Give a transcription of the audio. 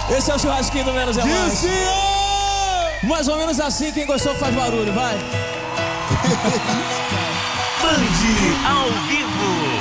Esse é o churrasquinho do Menos é Mais. Mais ou menos assim, quem gostou faz barulho, vai. Band ao vivo.